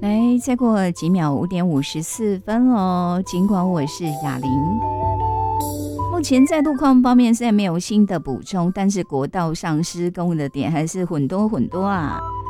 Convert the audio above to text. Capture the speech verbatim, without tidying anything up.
来，再过几秒，五点五十四分哦。尽管我是雅玲，目前在路况方面现在没有新的补充，但是国道上施工的点还是很多很多啊。